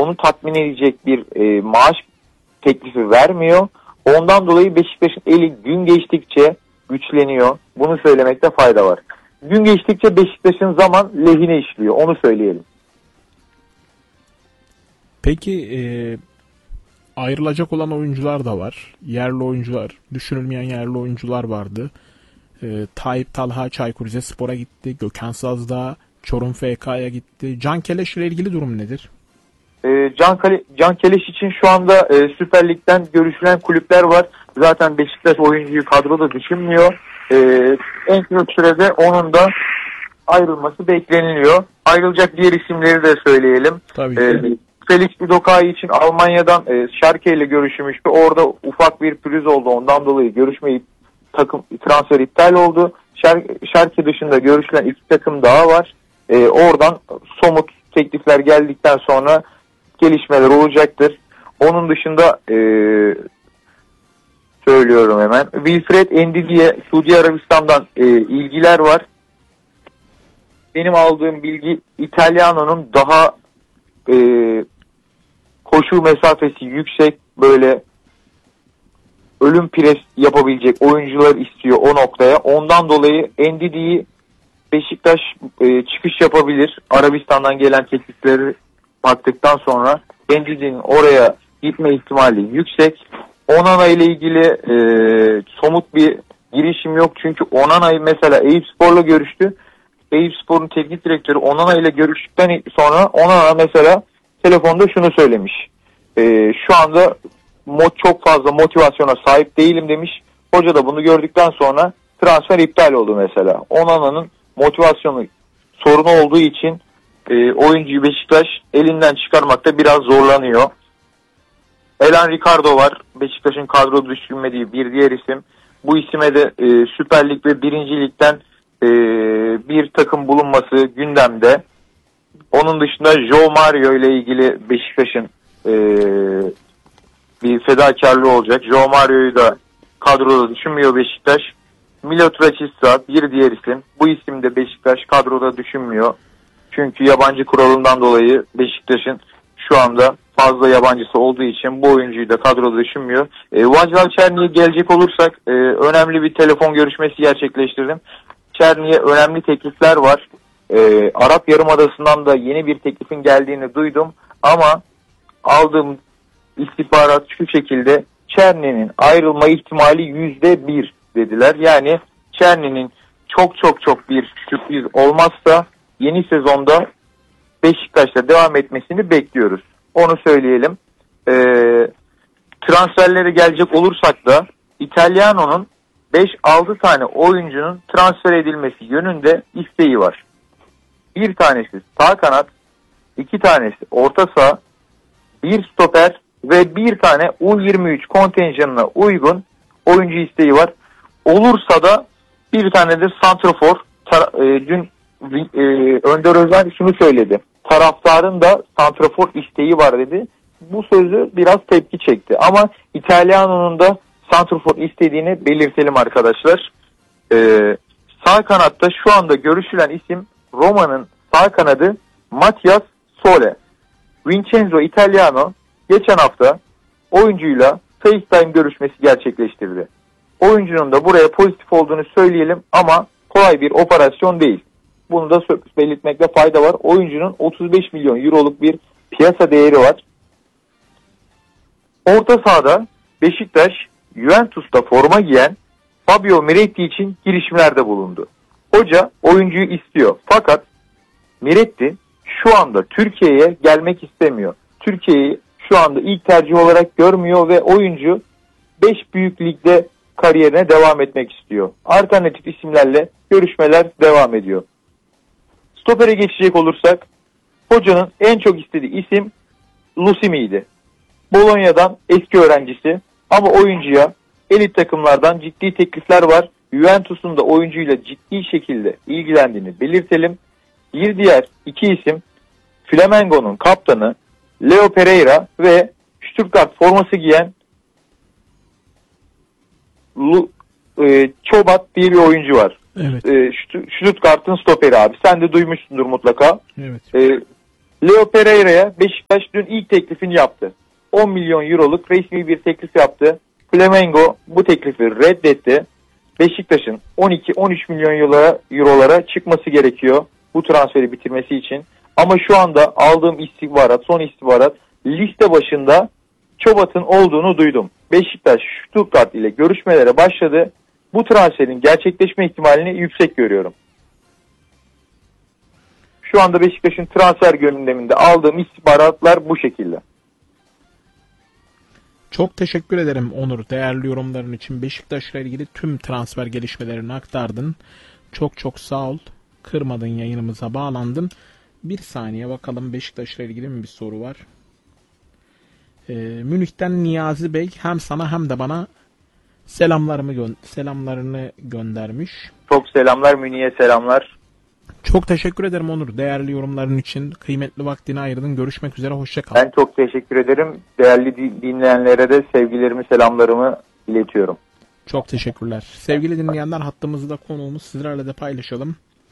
onu tatmin edecek bir maaş teklifi vermiyor. Ondan dolayı Beşiktaş'ın eli gün geçtikçe güçleniyor. Bunu söylemekte fayda var. Gün geçtikçe Beşiktaş'ın zaman lehine işliyor. Onu söyleyelim. Peki ayrılacak olan oyuncular da var. Yerli oyuncular, düşünülmeyen yerli oyuncular vardı. Tayyip Talha Çaykur Rizespor'a gitti. Gökhan Sazdağ Çorum FK'ya gitti. Can Keleş ile ilgili durum nedir? Can Keleş için şu anda Süper Lig'den görüşülen kulüpler var. Zaten Beşiktaş oyuncuyu kadroda düşünmüyor. En kısa sürede onun da ayrılması bekleniliyor. Ayrılacak diğer isimleri de söyleyelim. Tabii. Felix Udokai için Almanya'dan Schalke ile görüşmüştü. Orada ufak bir pürüz oldu. Ondan dolayı görüşmeyi transfer iptal oldu. Schalke dışında görüşülen 2 takım daha var. Oradan somut teklifler geldikten sonra gelişmeler olacaktır. Onun dışında söylüyorum hemen. Wilfred Ndidiye Suudi Arabistan'dan ilgiler var. Benim aldığım bilgi İtalyano'nun daha koşu mesafesi yüksek, böyle ölüm pres yapabilecek oyuncular istiyor o noktaya. Ondan dolayı Ndidi'yi Beşiktaş çıkış yapabilir. Arabistan'dan gelen teklifleri baktıktan sonra Ndidi'nin oraya gitme ihtimali yüksek. Onana ile ilgili somut bir girişim yok. Çünkü Onana mesela Eyüpspor'la görüştü. Eyüpspor'un teknik direktörü Onana ile görüştükten sonra Onana mesela telefonda şunu söylemiş. Şu anda çok fazla motivasyona sahip değilim demiş. Hoca da bunu gördükten sonra transfer iptal oldu mesela. Onana'nın motivasyonu sorunu olduğu için oyuncuyu Beşiktaş elinden çıkarmakta biraz zorlanıyor. Elan Ricardo var. Beşiktaş'ın kadroda düşünmediği bir diğer isim. Bu isime de Süper Lig ve 1. Lig'den bir takım bulunması gündemde. Onun dışında João Mario ile ilgili Beşiktaş'ın bir fedakarlığı olacak. João Mario'yu da kadroda düşünmüyor Beşiktaş. Milot Rashica bir diğer isim. Bu isim de Beşiktaş kadroda düşünmüyor. Çünkü yabancı kuralından dolayı Beşiktaş'ın şu anda fazla yabancısı olduğu için bu oyuncuyu da kadroda düşünmüyor. Václav Černi'ye gelecek olursak önemli bir telefon görüşmesi gerçekleştirdim. Černi'ye önemli teklifler var. Arap Yarımadası'ndan da yeni bir teklifin geldiğini duydum. Ama aldığım istihbarat şu şekilde: Černi'nin ayrılma ihtimali %1 dediler. Yani Černi'nin çok bir sürpriz olmazsa yeni sezonda Beşiktaş'ta devam etmesini bekliyoruz. Onu söyleyelim. Transferlere gelecek olursak da İtalyano'nun 5-6 tane oyuncunun transfer edilmesi yönünde isteği var. Bir tanesi sağ kanat, 2 tanesi orta saha, bir stoper ve bir tane U23 kontenjanına uygun oyuncu isteği var. Olursa da bir tane de santrafor. Dün Önder Özen şunu söyledi: taraftarın da santrafor isteği var dedi. Bu sözü biraz tepki çekti. Ama İtalyano'nun da santrafor istediğini belirtelim arkadaşlar. Sağ kanatta şu anda görüşülen isim Roma'nın sağ kanadı Matias Sole. Vincenzo Italiano geçen hafta oyuncuyla FaceTime görüşmesi gerçekleştirdi. Oyuncunun da buraya pozitif olduğunu söyleyelim ama kolay bir operasyon değil. Bunu da belirtmekte fayda var. Oyuncunun 35 milyon euroluk bir piyasa değeri var. Orta sahada Beşiktaş Juventus'ta forma giyen Fabio Miretti için girişimlerde bulundu. Hoca oyuncuyu istiyor fakat Miretti şu anda Türkiye'ye gelmek istemiyor. Türkiye'yi şu anda ilk tercih olarak görmüyor ve oyuncu 5 büyük ligde kariyerine devam etmek istiyor. Alternatif isimlerle görüşmeler devam ediyor. Stopere geçecek olursak hocanın en çok istediği isim Lusimi'ydi. Bologna'dan eski öğrencisi ama oyuncuya elit takımlardan ciddi teklifler var. Juventus'un da oyuncuyla ciddi şekilde ilgilendiğini belirtelim. Bir diğer 2 isim Flamengo'nun kaptanı Leo Pereira ve Stuttgart forması giyen Çobat diye bir oyuncu var. Evet. Stuttgart'ın stoperi abi. Sen de duymuşsundur mutlaka. Evet. Leo Pereira'ya Beşiktaş dün ilk teklifini yaptı. 10 milyon euroluk resmi bir teklif yaptı. Flamengo bu teklifi reddetti. Beşiktaş'ın 12-13 milyon eurolara çıkması gerekiyor bu transferi bitirmesi için. Ama şu anda aldığım son istihbarat liste başında Çobat'ın olduğunu duydum. Beşiktaş Stuttgart ile görüşmelere başladı. Bu transferin gerçekleşme ihtimalini yüksek görüyorum. Şu anda Beşiktaş'ın transfer gündeminde aldığım istihbaratlar bu şekilde. Çok teşekkür ederim Onur. Değerli yorumların için Beşiktaş'la ilgili tüm transfer gelişmelerini aktardın. Çok çok sağ ol. Kırmadın, yayınımıza bağlandın. Bir saniye bakalım, Beşiktaş'la ilgili mi bir soru var? Münih'ten Niyazi Bey hem sana hem de bana selamlarını göndermiş. Çok selamlar, Münih'e selamlar. Çok teşekkür ederim Onur. Değerli yorumların için kıymetli vaktini ayırdın. Görüşmek üzere. Hoşça kal. Ben çok teşekkür ederim. Değerli dinleyenlere de sevgilerimi, selamlarımı iletiyorum. Çok teşekkürler. Sevgili dinleyenler, hattımızda konuğumuz, sizlerle de paylaşalım.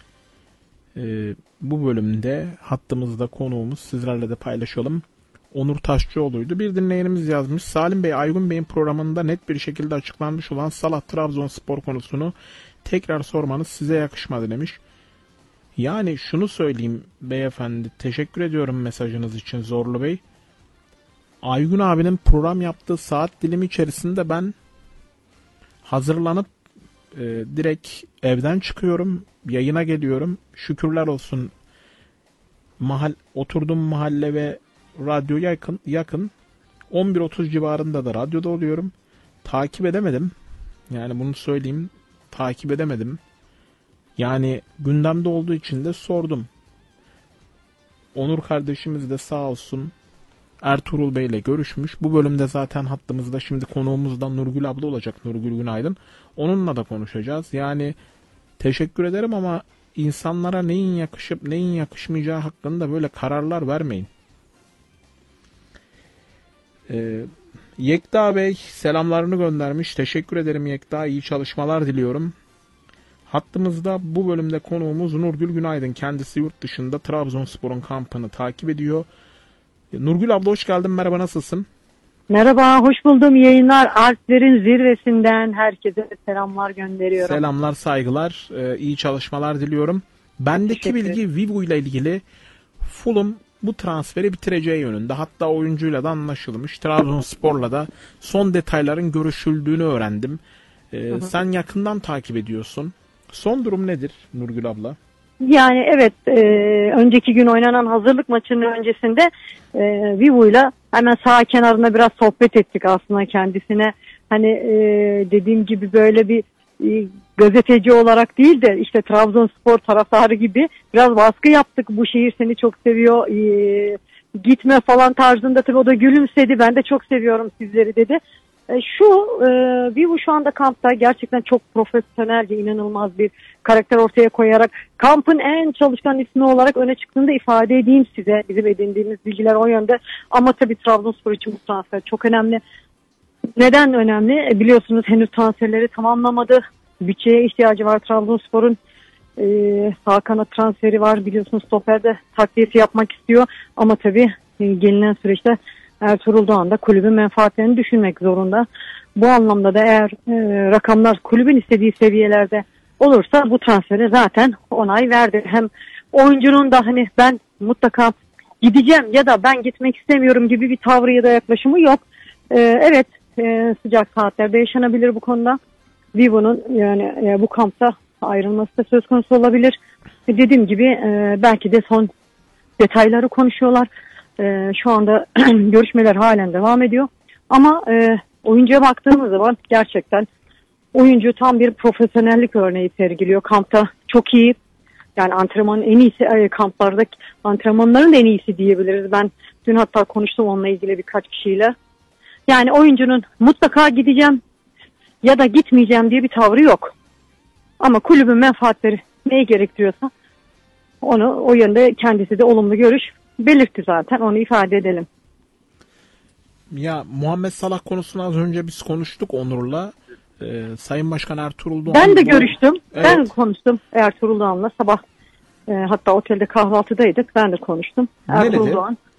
Bu bölümde hattımızda konuğumuz, sizlerle de paylaşalım. Onur Taşçıoğlu'ydu. Bir dinleyenimiz yazmış. Salim Bey, Aygun Bey'in programında net bir şekilde açıklanmış olan Salah Trabzonspor konusunu tekrar sormanız size yakışmadı demiş. Yani şunu söyleyeyim beyefendi, teşekkür ediyorum mesajınız için Zorlu Bey. Aygun abinin program yaptığı saat dilimi içerisinde ben hazırlanıp direkt evden çıkıyorum, yayına geliyorum. Şükürler olsun oturduğum mahalle ve radyo yakın. 11.30 civarında da radyoda oluyorum. Takip edemedim. Yani bunu söyleyeyim, takip edemedim. Yani gündemde olduğu için de sordum. Onur kardeşimiz de sağ olsun Ertuğrul Bey ile görüşmüş. Bu bölümde zaten hattımızda şimdi konuğumuz da Nurgül abla olacak. Nurgül Günaydın. Onunla da konuşacağız. Yani teşekkür ederim ama insanlara neyin yakışıp neyin yakışmayacağı hakkında böyle kararlar vermeyin. Yekta Bey selamlarını göndermiş. Teşekkür ederim Yekta. İyi çalışmalar diliyorum. Hattımızda bu bölümde konuğumuz Nurgül Günaydın. Kendisi yurt dışında Trabzonspor'un kampını takip ediyor. Nurgül abla hoş geldin. Merhaba, nasılsın? Merhaba, hoş buldum. Yayınlar Alplerin zirvesinden herkese selamlar gönderiyorum. Selamlar, saygılar. İyi çalışmalar diliyorum. Bendeki bilgi Vivo ile ilgili. Fulham bu transferi bitireceği yönünde. Hatta oyuncuyla da anlaşılmış. Trabzonspor'la da son detayların görüşüldüğünü öğrendim. Sen yakından takip ediyorsun. Son durum nedir Nurgül abla? Yani evet, önceki gün oynanan hazırlık maçının öncesinde Vivo'yla hemen sağ kenarında biraz sohbet ettik aslında kendisine. Hani dediğim gibi böyle bir gazeteci olarak değil de işte Trabzonspor taraftarı gibi biraz baskı yaptık. Bu şehir seni çok seviyor, gitme falan tarzında. Tabii o da gülümsedi. Ben de çok seviyorum sizleri dedi. Vivo şu anda kampta gerçekten çok profesyonelce, inanılmaz bir karakter ortaya koyarak kampın en çalışkan ismi olarak öne çıktığını da ifade edeyim size. Bizim edindiğimiz bilgiler o yönde. Ama tabii Trabzonspor için bu transfer çok önemli. Neden önemli? Biliyorsunuz henüz transferleri tamamlamadı. Bütçeye ihtiyacı var Trabzonspor'un. Sağ kanat transferi var. Biliyorsunuz stoperde takviyesi yapmak istiyor. Ama tabii gelinen süreçte Ertuğrul Doğan da kulübün menfaatlerini düşünmek zorunda. Bu anlamda da eğer rakamlar kulübün istediği seviyelerde olursa bu transfere zaten onay verdi. Hem oyuncunun da hani ben mutlaka gideceğim ya da ben gitmek istemiyorum gibi bir tavrı ya da yaklaşımı yok. Evet, sıcak saatlerde yaşanabilir bu konuda. Vivo'nun yani bu kampta ayrılması da söz konusu olabilir. Dediğim gibi belki de son detayları konuşuyorlar. Şu anda görüşmeler halen devam ediyor. Ama oyuncuya baktığımız zaman gerçekten oyuncu tam bir profesyonellik örneği sergiliyor. Kampta çok iyi. Yani antrenmanın en iyisi, kamplarda antrenmanların en iyisi diyebiliriz. Ben dün hatta konuştum onunla ilgili birkaç kişiyle. Yani oyuncunun mutlaka gideceğim ya da gitmeyeceğim diye bir tavrı yok. Ama kulübün menfaatleri neyi gerektiriyorsa onu o yönde kendisi de olumlu görüş belirtti zaten, onu ifade edelim. Ya Muhammed Salah konusunu az önce biz konuştuk Onur'la. Sayın Başkan Ertuğrul Doğan. Ben de görüştüm. Evet. Ben konuştum Ertuğrul Doğan'la sabah Hatta otelde kahvaltıdaydık. Ben de konuştum. Ne dedi? Ertuğrul Doğan.